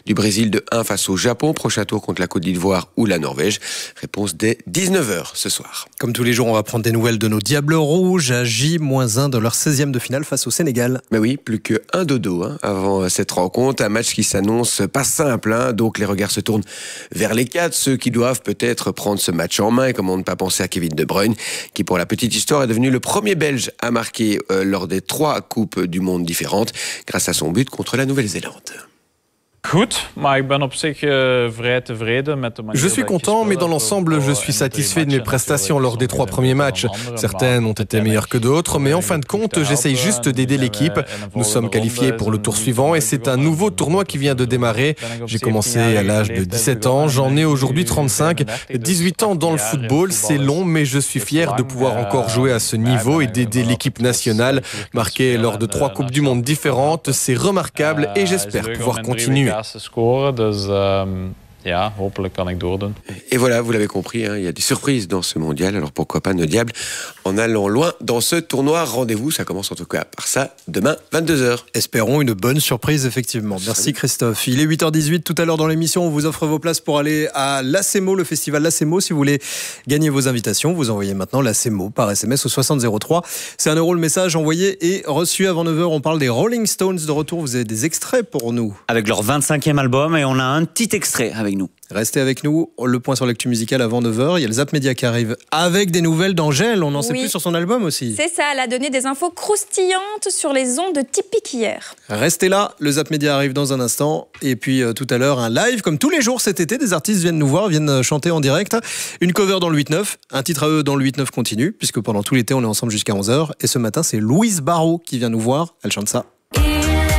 du Brésil de 1 face au Japon. Prochain tour contre la Côte d'Ivoire ou la Norvège. Réponse dès 19h ce soir. Comme tous les jours, on va prendre des nouvelles de nos Diables Rouges à J-1 de leur 16e de finale face au Sénégal. Mais oui, plus que un dodo avant cette rencontre. Un match qui s'annonce pas simple. Donc les regards se tournent vers les cadres, ceux qui doivent peut-être prendre ce match en main. Et comment ne pas penser à Kevin De Bruyne, qui pour la petite histoire est devenu le premier Belge à marquer lors des 3 Coupes du Monde différentes, grâce à son but contre la Nouvelle-Zélande. Je suis content, mais dans l'ensemble, je suis satisfait de mes prestations lors des 3 premiers matchs. Certaines ont été meilleures que d'autres, mais en fin de compte, j'essaye juste d'aider l'équipe. Nous sommes qualifiés pour le tour suivant et c'est un nouveau tournoi qui vient de démarrer. J'ai commencé à l'âge de 17 ans, j'en ai aujourd'hui 35. 18 ans dans le football, c'est long, mais je suis fier de pouvoir encore jouer à ce niveau et d'aider l'équipe nationale. Marquer lors de 3 Coupes du Monde différentes, c'est remarquable et j'espère pouvoir continuer. Et voilà, vous l'avez compris, il y a des surprises dans ce mondial, alors pourquoi pas nos Diables en allant loin dans ce tournoi. Rendez-vous, ça commence en tout cas par ça, demain 22h. Espérons une bonne surprise, effectivement. Merci Christophe. Il est 8h18, tout à l'heure dans l'émission, on vous offre vos places pour aller à l'ACEMO, le festival l'ACEMO. Si vous voulez gagner vos invitations, vous envoyez maintenant l'ACEMO par SMS au 6003. C'est 1 € le message envoyé et reçu avant 9h. On parle des Rolling Stones de retour. Vous avez des extraits pour nous. Avec leur 25e album et on a un petit extrait avec nous. Restez avec nous, le point sur l'actu musicale avant 9h. Il y a le Zap Média qui arrive avec des nouvelles d'Angèle. On en sait plus sur son album aussi. C'est ça, elle a donné des infos croustillantes sur les ondes de Tipeee hier. Restez là, le Zap Média arrive dans un instant. Et puis tout à l'heure, un live, comme tous les jours cet été. Des artistes viennent nous voir, viennent chanter en direct. Une cover dans le 8-9, un titre à eux dans le 8-9 continue, puisque pendant tout l'été, on est ensemble jusqu'à 11h. Et ce matin, c'est Louise Barrault qui vient nous voir. Elle chante ça.